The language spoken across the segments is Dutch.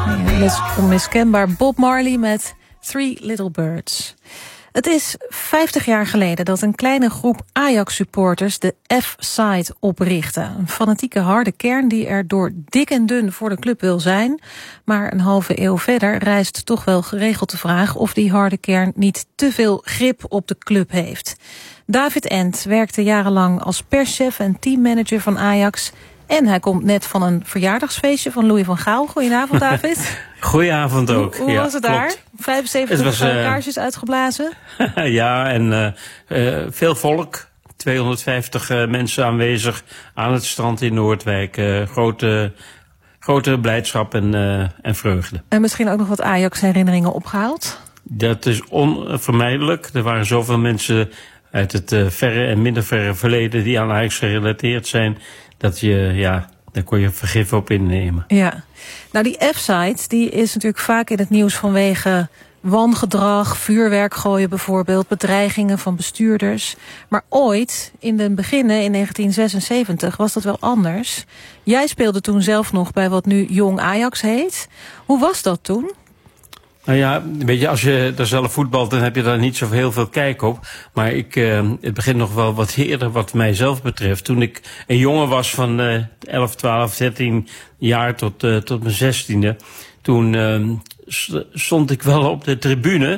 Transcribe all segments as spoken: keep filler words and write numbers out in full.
Onmiskenbaar Bob Marley met Three Little Birds. Het is vijftig jaar geleden dat een kleine groep Ajax-supporters de F-side oprichtte. Een fanatieke harde kern die er door dik en dun voor de club wil zijn. Maar een halve eeuw verder rijst toch wel geregeld de vraag of die harde kern niet te veel grip op de club heeft. David Ent werkte jarenlang als perschef en teammanager van Ajax. En hij komt net van een verjaardagsfeestje van Louis van Gaal. Goedenavond, David. Goedenavond ook. Hoe, hoe ja, was het klopt. daar? vijfenzeventig het was, uh, kaarsjes uitgeblazen? ja, en uh, uh, veel volk. tweehonderdvijftig uh, mensen aanwezig aan het strand in Noordwijk. Uh, grote, grote blijdschap en, uh, en vreugde. En misschien ook nog wat Ajax-herinneringen opgehaald? Dat is onvermijdelijk. Er waren zoveel mensen uit het uh, verre en minder verre verleden die aan Ajax gerelateerd zijn, dat je, ja, daar kon je vergif op innemen. Ja. Nou, die F-side, die is natuurlijk vaak in het nieuws vanwege wangedrag, vuurwerk gooien bijvoorbeeld, bedreigingen van bestuurders. Maar ooit, in de beginnen in negentien zesenzeventig, was dat wel anders. Jij speelde toen zelf nog bij wat nu Jong Ajax heet. Hoe was dat toen? Nou ja, weet je, als je daar zelf voetbalt, dan heb je daar niet zo heel veel kijk op. Maar ik, uh, het begint nog wel wat eerder wat mijzelf betreft. Toen ik een jongen was van uh, elf, twaalf, dertien jaar tot, uh, tot mijn zestiende. Toen uh, stond ik wel op de tribune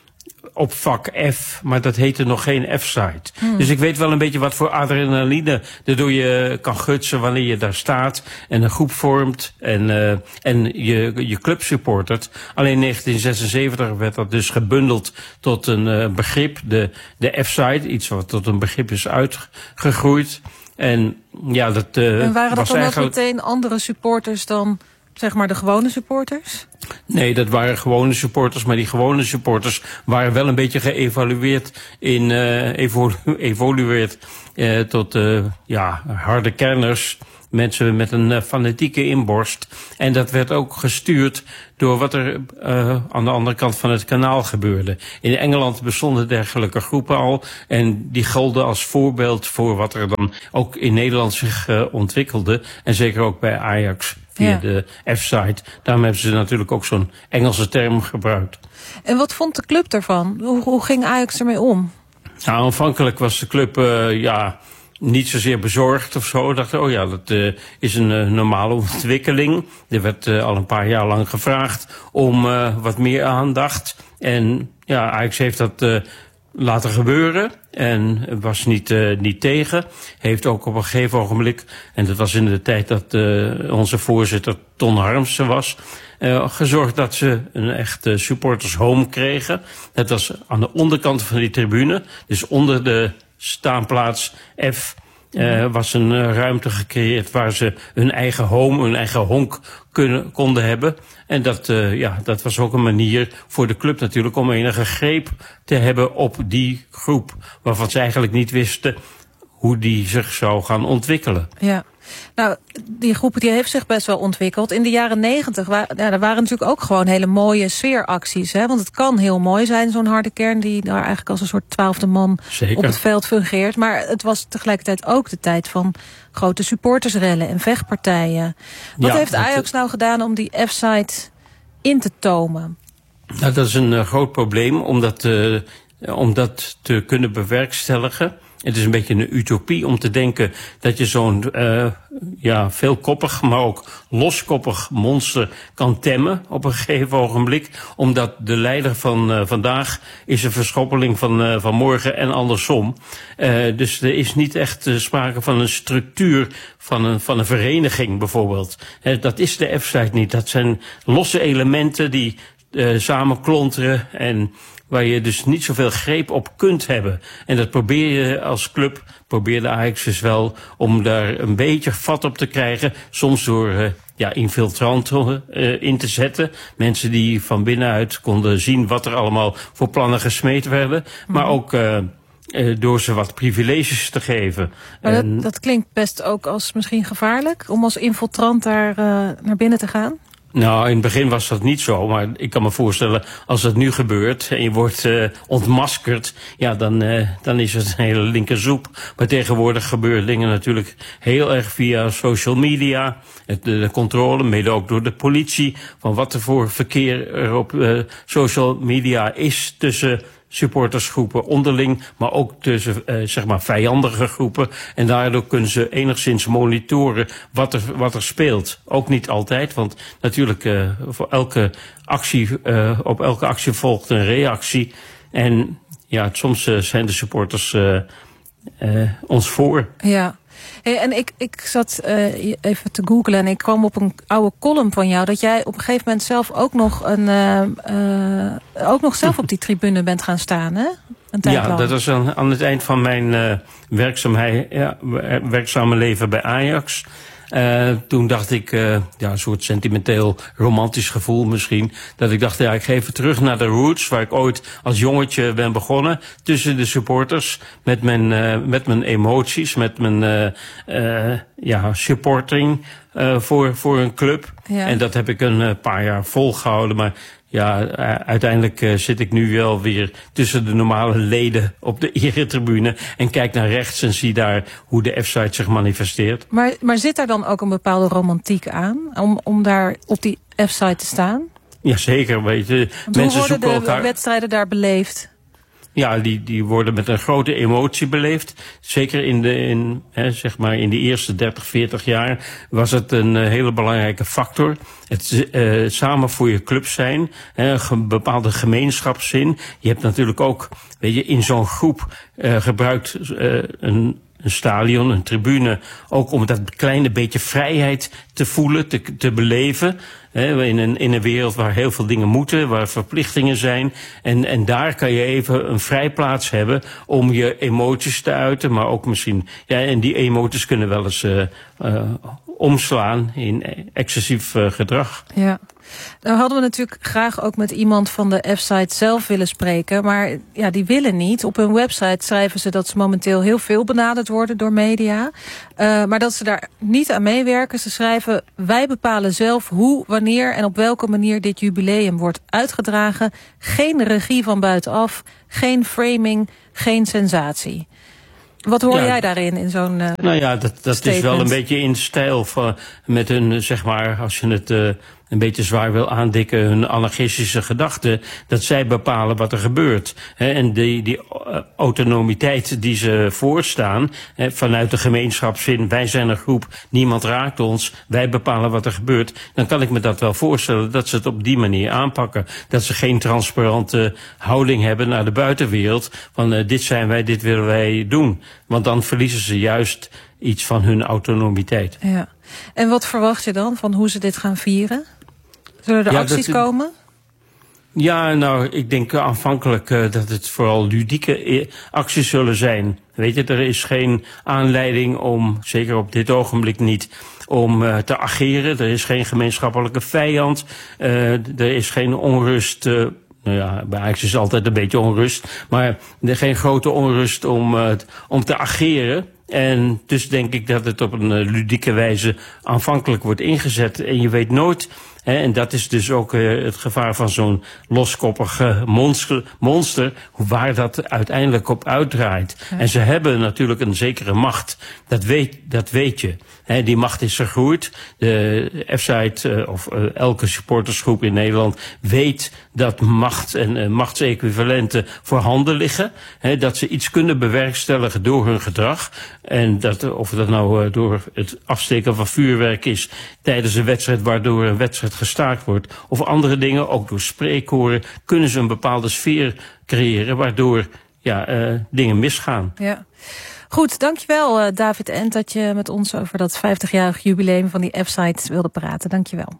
op vak F, maar dat heette nog geen F-side. Hmm. Dus ik weet wel een beetje wat voor adrenaline er door je kan gutsen wanneer je daar staat en een groep vormt en, uh, en je, je club supportert. Alleen in negentien zesenzeventig werd dat dus gebundeld tot een uh, begrip, de, de F-side, iets wat tot een begrip is uitgegroeid. En ja, dat uh, en waren dat was dan eigenlijk ook meteen andere supporters dan, zeg maar, de gewone supporters? Nee, dat waren gewone supporters, maar die gewone supporters waren wel een beetje geëvalueerd in uh, evolu evolueerd uh, tot uh, ja, harde kerners, mensen met een uh, fanatieke inborst. En dat werd ook gestuurd door wat er uh, aan de andere kant van het kanaal gebeurde. In Engeland bestonden dergelijke groepen al en die golden als voorbeeld voor wat er dan ook in Nederland zich uh, ontwikkelde. En zeker ook bij Ajax via ja. de F-side. Daarom hebben ze natuurlijk ook zo'n Engelse term gebruikt. En wat vond de club daarvan? Hoe, hoe ging Ajax ermee om? Nou, aanvankelijk was de club uh, ja, niet zozeer bezorgd of zo. Dachten, oh ja, dat uh, is een uh, normale ontwikkeling. Er werd uh, al een paar jaar lang gevraagd om uh, wat meer aandacht. En ja, Ajax heeft dat uh, laten gebeuren en was niet, uh, niet tegen. Heeft ook op een gegeven ogenblik, en dat was in de tijd dat uh, onze voorzitter Ton Harmsen was, uh, gezorgd dat ze een echt uh, supporters home kregen. Dat was aan de onderkant van die tribune, dus onder de staanplaats F. Uh, was een uh, ruimte gecreëerd waar ze hun eigen home, hun eigen honk kunnen, konden hebben. En dat, uh, ja, dat was ook een manier voor de club natuurlijk om enige greep te hebben op die groep, waarvan ze eigenlijk niet wisten hoe die zich zou gaan ontwikkelen. Ja. Nou, die groep die heeft zich best wel ontwikkeld. In de jaren negentig, wa ja, er waren natuurlijk ook gewoon hele mooie sfeeracties. Hè? Want het kan heel mooi zijn, zo'n harde kern die daar eigenlijk als een soort twaalfde man Zeker. op het veld fungeert. Maar het was tegelijkertijd ook de tijd van grote supportersrellen en vechtpartijen. Wat ja, heeft Ajax nou gedaan om die F-side in te tomen? Nou, dat is een uh, groot probleem om dat, uh, om dat te kunnen bewerkstelligen. Het is een beetje een utopie om te denken dat je zo'n uh, ja, veelkoppig, maar ook loskoppig monster kan temmen op een gegeven ogenblik. Omdat de leider van uh, vandaag is een verschoppeling van, uh, van morgen en andersom. Uh, dus er is niet echt uh, sprake van een structuur van een, van een vereniging bijvoorbeeld. Uh, dat is de F-side niet. Dat zijn losse elementen die uh, samen klonteren en waar je dus niet zoveel greep op kunt hebben. En dat probeer je als club, probeerde Ajax dus wel om daar een beetje vat op te krijgen. Soms door uh, ja, infiltranten uh, in te zetten. Mensen die van binnenuit konden zien wat er allemaal voor plannen gesmeed werden. Mm-hmm. Maar ook uh, uh, door ze wat privileges te geven. Maar dat, dat klinkt best ook als misschien gevaarlijk, om als infiltrant daar uh, naar binnen te gaan? Nou, in het begin was dat niet zo, maar ik kan me voorstellen, als dat nu gebeurt en je wordt uh, ontmaskerd, ja, dan, uh, dan is het een hele linkersoep. Maar tegenwoordig gebeuren dingen natuurlijk heel erg via social media, het, de, de controle, mede ook door de politie, van wat er voor verkeer er op uh, social media is tussen supportersgroepen onderling, maar ook tussen uh, zeg maar vijandige groepen. En daardoor kunnen ze enigszins monitoren wat er, wat er speelt. Ook niet altijd, want natuurlijk uh, voor elke actie, uh, op elke actie volgt een reactie. En ja, soms uh, zijn de supporters uh, uh, ons voor. Ja. Hey, en ik, ik zat uh, even te googlen en ik kwam op een oude column van jou dat jij op een gegeven moment zelf ook nog een uh, uh, ook nog zelf op die tribune bent gaan staan, hè? Een tijd ja, lang. Dat was aan, aan het eind van mijn uh, werkzaamheid, ja, werkzame leven bij Ajax. Uh, toen dacht ik, uh, ja, een soort sentimenteel romantisch gevoel misschien, dat ik dacht, ja, ik ga even terug naar de roots, waar ik ooit als jongetje ben begonnen, tussen de supporters, met mijn, uh, met mijn emoties, met mijn, uh, uh, ja, supporting, uh, voor, voor een club. Ja. En dat heb ik een uh, paar jaar volgehouden, maar ja, uiteindelijk uh, zit ik nu wel weer tussen de normale leden op de eretribune en kijk naar rechts en zie daar hoe de F-side zich manifesteert. Maar, maar zit daar dan ook een bepaalde romantiek aan, om, om daar op die F-side te staan? Jazeker, weet je. Want mensen hoe worden de elkaar... wedstrijden daar beleefd? Ja, die, die worden met een grote emotie beleefd. Zeker in de, in, hè, zeg maar in de eerste dertig, veertig jaar was het een uh, hele belangrijke factor. Het uh, samen voor je club zijn, hè, een bepaalde gemeenschapszin. Je hebt natuurlijk ook, weet je, in zo'n groep uh, gebruikt uh, een... een stadion, een tribune, ook om dat kleine beetje vrijheid te voelen, te, te beleven. He, in, een, in een wereld waar heel veel dingen moeten, waar verplichtingen zijn. En, en daar kan je even een vrijplaats hebben om je emoties te uiten, maar ook misschien, ja, en die emoties kunnen wel eens uh, uh, omslaan in excessief uh, gedrag. Ja. Nou hadden we natuurlijk graag ook met iemand van de F-side zelf willen spreken. Maar ja, die willen niet. Op hun website schrijven ze dat ze momenteel heel veel benaderd worden door media. Uh, maar dat ze daar niet aan meewerken. Ze schrijven, wij bepalen zelf hoe, wanneer en op welke manier dit jubileum wordt uitgedragen. Geen regie van buitenaf, geen framing, geen sensatie. Wat hoor ja, jij daarin, in zo'n uh, Nou ja, dat, dat is wel een beetje in stijl van, met hun, zeg maar, als je het uh, een beetje zwaar wil aandikken, hun anarchistische gedachten, dat zij bepalen wat er gebeurt. He, en die, die uh, autonomiteit die ze voorstaan, he, vanuit de gemeenschapszin, wij zijn een groep, niemand raakt ons, wij bepalen wat er gebeurt, dan kan ik me dat wel voorstellen dat ze het op die manier aanpakken. Dat ze geen transparante houding hebben naar de buitenwereld, van uh, dit zijn wij, dit willen wij doen. Want dan verliezen ze juist iets van hun autonomiteit. Ja. En wat verwacht je dan van hoe ze dit gaan vieren? Zullen er ja, acties dat, komen? Ja, nou, ik denk aanvankelijk uh, dat het vooral ludieke acties zullen zijn. Weet je, er is geen aanleiding om, zeker op dit ogenblik niet, om uh, te ageren. Er is geen gemeenschappelijke vijand. Uh, er is geen onrust. Uh, Nou ja, bij Ajax is altijd een beetje onrust. Maar er geen grote onrust om, uh, om te ageren. En dus denk ik dat het op een uh, ludieke wijze aanvankelijk wordt ingezet. En je weet nooit, hè, en dat is dus ook uh, het gevaar van zo'n loskoppige monster, monster, waar dat uiteindelijk op uitdraait. Ja. En ze hebben natuurlijk een zekere macht. Dat weet, dat weet je. He, die macht is vergroeid. De F-side uh, of uh, elke supportersgroep in Nederland weet dat macht en uh, machtsequivalenten voorhanden liggen. He, dat ze iets kunnen bewerkstelligen door hun gedrag. En dat, of dat nou uh, door het afsteken van vuurwerk is tijdens een wedstrijd waardoor een wedstrijd gestaakt wordt. Of andere dingen, ook door spreekkoren, kunnen ze een bepaalde sfeer creëren waardoor ja, uh, dingen misgaan. Ja. Goed, dankjewel uh, David Ent dat je met ons over dat vijftigjarig jubileum van die F-side wilde praten. Dankjewel.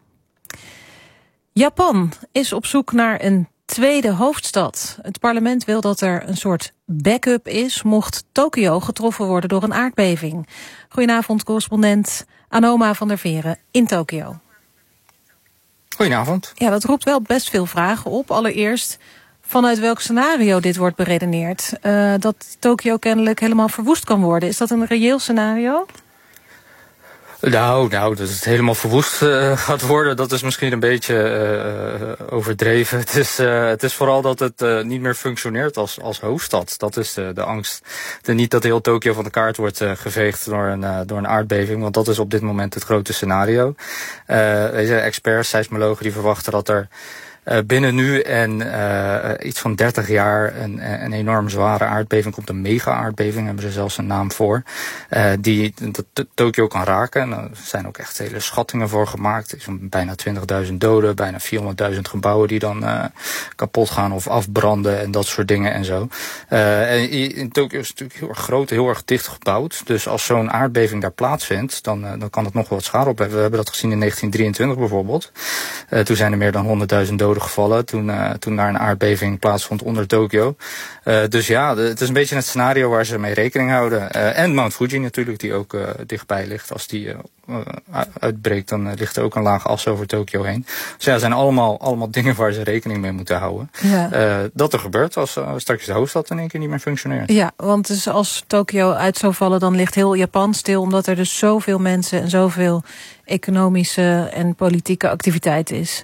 Japan is op zoek naar een tweede hoofdstad. Het parlement wil dat er een soort backup is mocht Tokio getroffen worden door een aardbeving. Goedenavond, correspondent Anoma van der Veren in Tokio. Goedenavond. Ja, dat roept wel best veel vragen op. Allereerst, vanuit welk scenario dit wordt beredeneerd? Uh, dat Tokio kennelijk helemaal verwoest kan worden. Is dat een reëel scenario? Nou, nou, dat het helemaal verwoest uh, gaat worden, dat is misschien een beetje uh, overdreven. Het is, uh, het is vooral dat het uh, niet meer functioneert als, als hoofdstad. Dat is de, de angst. De, niet dat heel Tokio van de kaart wordt uh, geveegd door een, uh, door een aardbeving, want dat is op dit moment het grote scenario. Uh, deze experts, seismologen, die verwachten dat er Uh, binnen nu en uh, iets van dertig jaar een, een enorm zware aardbeving komt, een mega-aardbeving, hebben ze zelfs een naam voor, uh, die Tokio kan raken. En er zijn ook echt hele schattingen voor gemaakt. Er zijn bijna twintigduizend doden, bijna vierhonderdduizend gebouwen die dan uh, kapot gaan of afbranden en dat soort dingen en zo. Uh, en in Tokio is het natuurlijk heel erg groot, heel erg dicht gebouwd. Dus als zo'n aardbeving daar plaatsvindt, dan, uh, dan kan het nog wel wat schade opleveren. We hebben dat gezien in negentien drieëntwintig bijvoorbeeld. Uh, toen zijn er meer dan honderdduizend doden gevallen toen, uh, toen daar een aardbeving plaatsvond onder Tokio. Uh, dus ja, de, het is een beetje het scenario waar ze mee rekening houden. Uh, en Mount Fuji natuurlijk, die ook uh, dichtbij ligt. Als die uh, uh, uitbreekt, dan uh, ligt er ook een laag as over Tokio heen. Dus ja, het zijn allemaal, allemaal dingen waar ze rekening mee moeten houden. Ja. Uh, dat er gebeurt als uh, straks de hoofdstad in één keer niet meer functioneert. Ja, want dus als Tokio uit zou vallen, dan ligt heel Japan stil, omdat er dus zoveel mensen en zoveel economische en politieke activiteit is.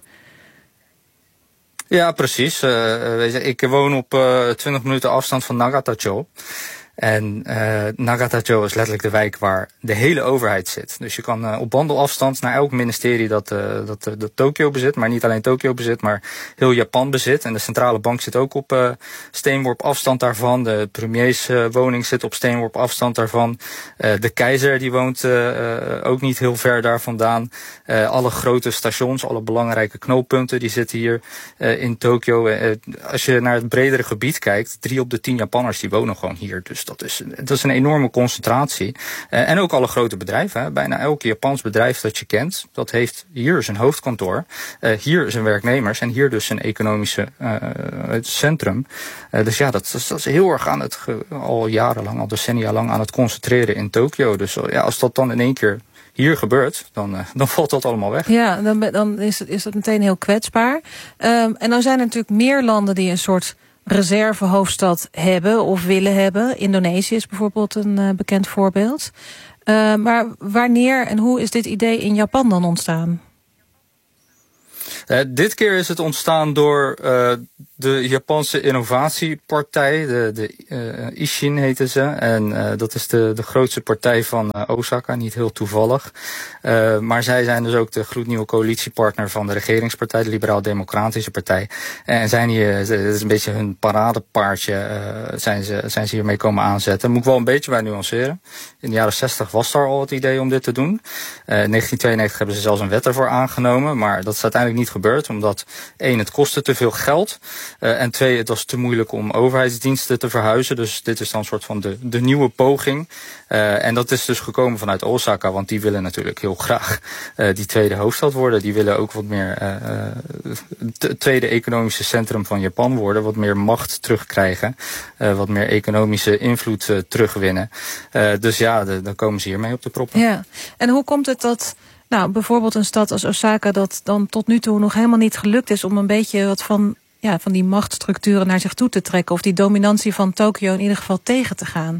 Ja, precies. Uh, weet je, ik woon op uh, twintig minuten afstand van Nagatacho. En uh, Nagatacho is letterlijk de wijk waar de hele overheid zit. Dus je kan uh, op wandelafstand naar elk ministerie dat, uh, dat, uh, dat Tokio bezit, maar niet alleen Tokio bezit, maar heel Japan bezit. En de centrale bank zit ook op uh, steenworp afstand daarvan. De premierswoning uh, zit op steenworp afstand daarvan. Uh, de keizer die woont uh, uh, ook niet heel ver daar vandaan. Uh, alle grote stations, alle belangrijke knooppunten, die zitten hier uh, in Tokio. Uh, als je naar het bredere gebied kijkt, drie op de tien Japanners die wonen gewoon hier. Dus dat is, dat is een enorme concentratie. Uh, en ook alle grote bedrijven. Hè. Bijna elk Japans bedrijf dat je kent, dat heeft hier zijn hoofdkantoor. Uh, hier zijn werknemers en hier dus zijn economische uh, het centrum. Uh, dus ja, dat, dat is heel erg aan het, ge, al jarenlang, al decennia lang aan het concentreren in Tokio. Dus ja, als dat dan in één keer hier gebeurt, dan, uh, dan valt dat allemaal weg. Ja, dan, dan is, het, is dat meteen heel kwetsbaar. Um, en dan zijn er natuurlijk meer landen die een soort reservehoofdstad hebben of willen hebben. Indonesië is bijvoorbeeld een uh, bekend voorbeeld. Uh, maar wanneer en hoe is dit idee in Japan dan ontstaan? Uh, dit keer is het ontstaan door uh, de Japanse innovatiepartij, de, de uh, Ishin heten ze. En uh, dat is de, de grootste partij van uh, Osaka, niet heel toevallig. Uh, maar zij zijn dus ook de gloednieuwe coalitiepartner van de regeringspartij, de Liberaal-Democratische Partij. En zijn hier, het is een beetje hun paradepaardje, uh, zijn, ze, zijn ze hiermee komen aanzetten. Moet ik wel een beetje bij nuanceren. In de jaren zestig was daar al het idee om dit te doen. Uh, in negentien tweeënnegentig hebben ze zelfs een wet ervoor aangenomen, maar dat is uiteindelijk niet gebeurd, omdat één, het kostte te veel geld. Uh, en twee, het was te moeilijk om overheidsdiensten te verhuizen. Dus dit is dan een soort van de, de nieuwe poging. Uh, en dat is dus gekomen vanuit Osaka, want die willen natuurlijk heel graag uh, die tweede hoofdstad worden. Die willen ook wat meer uh, het tweede economische centrum van Japan worden. Wat meer macht terugkrijgen. Uh, wat meer economische invloed uh, terugwinnen. Uh, dus ja, de, dan komen ze hiermee op de proppen. Ja, en hoe komt het dat nou, bijvoorbeeld een stad als Osaka dat dan tot nu toe nog helemaal niet gelukt is om een beetje wat van, ja, van die machtsstructuren naar zich toe te trekken, of die dominantie van Tokio in ieder geval tegen te gaan?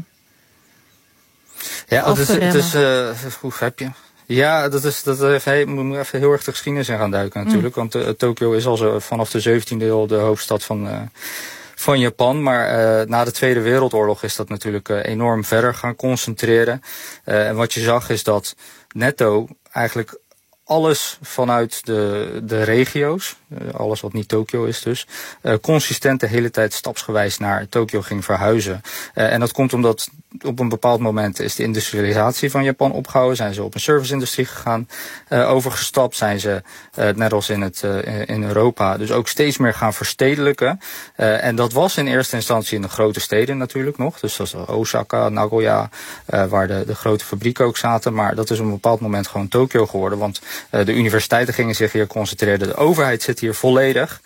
Ja, het is, het is uh, hoe heb je? Ja, dat is, dat heeft, hey, moet even heel erg de geschiedenis in gaan duiken natuurlijk. Mm. Want uh, Tokio is al zo vanaf de zeventiende eeuw de hoofdstad van, uh, van Japan. Maar uh, na de Tweede Wereldoorlog is dat natuurlijk uh, enorm verder gaan concentreren. Uh, en wat je zag is dat netto eigenlijk alles vanuit de, de regio's, alles wat niet Tokio is dus, uh, consistent de hele tijd stapsgewijs naar Tokio ging verhuizen. Uh, en dat komt omdat op een bepaald moment is de industrialisatie van Japan opgehouden. Zijn ze op een service-industrie gegaan, uh, overgestapt. Zijn ze, uh, net als in, het, uh, in Europa, dus ook steeds meer gaan verstedelijken. Uh, en dat was in eerste instantie in de grote steden natuurlijk nog. Dus dat was Osaka, Nagoya, uh, waar de, de grote fabrieken ook zaten. Maar dat is op een bepaald moment gewoon Tokio geworden. Want uh, de universiteiten gingen zich hier concentreren. De overheid zit hier volledig.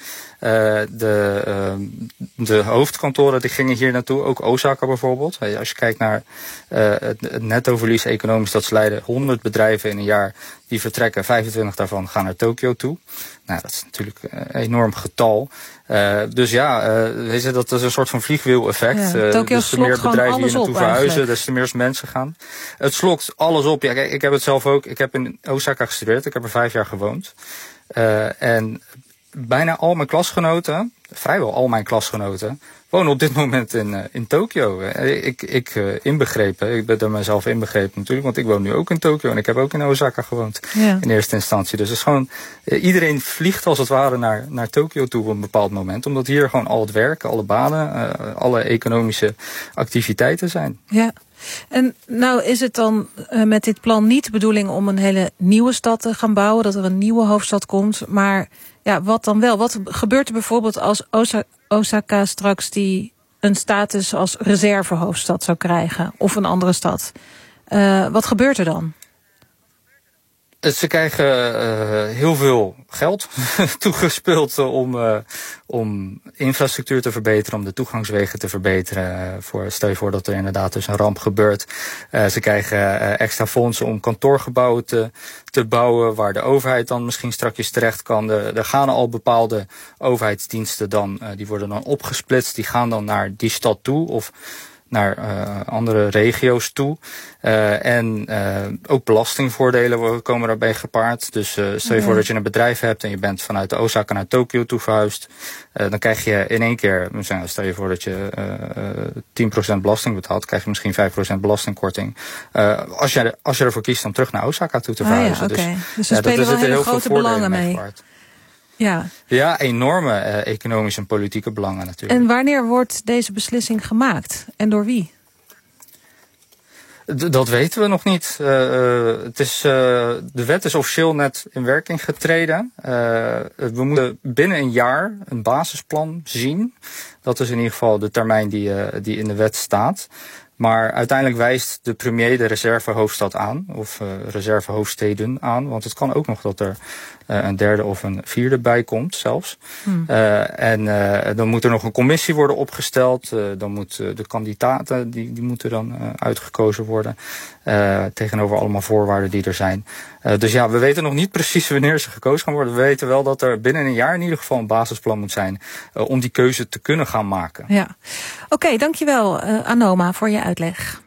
Uh, de, uh, de hoofdkantoren die gingen hier naartoe, ook Osaka bijvoorbeeld. Hey, als je kijkt naar uh, het, het nettoverlies economisch dat ze leiden, honderd bedrijven in een jaar die vertrekken, vijfentwintig daarvan gaan naar Tokio toe. Nou, dat is natuurlijk een enorm getal. Uh, dus ja, uh, weet je, dat is een soort van vliegwiel-effect. Ja, uh, dus te meer bedrijven hier naartoe verhuizen, des te meer mensen gaan. Het slokt alles op. Ja, kijk, ik heb het zelf ook. Ik heb in Osaka gestudeerd. Ik heb er vijf jaar gewoond. Uh, en bijna al mijn klasgenoten, vrijwel al mijn klasgenoten, wonen op dit moment in, uh, in Tokio. Uh, ik ik uh, inbegrepen, ik ben er mezelf inbegrepen natuurlijk, want ik woon nu ook in Tokio en ik heb ook in Osaka gewoond ja. in eerste instantie. Dus het is gewoon, uh, iedereen vliegt als het ware naar, naar Tokio toe op een bepaald moment, omdat hier gewoon al het werk, alle banen, uh, alle economische activiteiten zijn. Ja. En nou is het dan uh, met dit plan niet de bedoeling om een hele nieuwe stad te gaan bouwen, dat er een nieuwe hoofdstad komt, maar ja, wat dan wel? Wat gebeurt er bijvoorbeeld als Osaka, Osaka straks die een status als reservehoofdstad zou krijgen, of een andere stad? Uh, wat gebeurt er dan? Ze krijgen uh, heel veel geld toegespeeld om, uh, om infrastructuur te verbeteren, om de toegangswegen te verbeteren. Uh, voor, stel je voor dat er inderdaad dus een ramp gebeurt. Uh, ze krijgen uh, extra fondsen om kantoorgebouwen te, te bouwen, waar de overheid dan misschien strakjes terecht kan. Er, er gaan al bepaalde overheidsdiensten dan, uh, die worden dan opgesplitst, die gaan dan naar die stad toe of naar uh, andere regio's toe. Uh, en uh, ook belastingvoordelen komen daarbij gepaard. Dus uh, stel je ja. voor dat je een bedrijf hebt en je bent vanuit Osaka naar Tokio toe verhuisd. Uh, dan krijg je in één keer, stel je voor dat je uh, tien procent belasting betaalt, krijg je misschien vijf procent belastingkorting. Uh, als, je, als je ervoor kiest om terug naar Osaka toe te verhuizen. Ah, ja, okay. Dus, dus er ja, spelen dat, wel hele heel grote veel belangen mee. mee Ja. ja, enorme uh, economische en politieke belangen natuurlijk. En wanneer wordt deze beslissing gemaakt? En door wie? D- dat weten we nog niet. Uh, uh, het is, uh, de wet is officieel net in werking getreden. Uh, we moeten binnen een jaar een basisplan zien. Dat is in ieder geval de termijn die, uh, die in de wet staat. Maar uiteindelijk wijst de premier de reservehoofdstad aan, of uh, reservehoofdsteden aan. Want het kan ook nog dat er uh, een derde of een vierde bij komt zelfs. Hmm. Uh, en uh, dan moet er nog een commissie worden opgesteld. Uh, dan moeten de kandidaten, die, die moeten dan uh, uitgekozen worden. Uh, tegenover allemaal voorwaarden die er zijn. Uh, dus ja, we weten nog niet precies wanneer ze gekozen gaan worden. We weten wel dat er binnen een jaar in ieder geval een basisplan moet zijn uh, om die keuze te kunnen gaan maken. Ja, oké, okay, dankjewel uh, Anoma voor je uitleg.